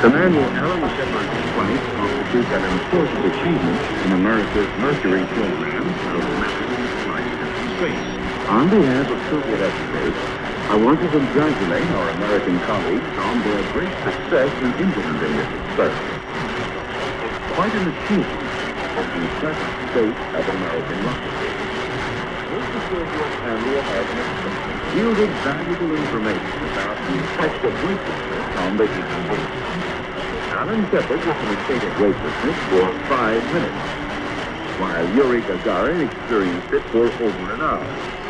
Commander Alan Shepard's flight constitutes an important achievement in America's Mercury program of manned flight into space. On behalf of Soviet experts, I want to congratulate our American colleagues on their great success in implementing this experiment. It's quite an achievement in the present state of American rocketry. Both the Soviet and the American experiment yielded valuable information about the effect of weightlessness on the human body. Alan Shepard was in a state of weightlessness for 5 minutes, while Yuri Gagarin experienced it for over an hour.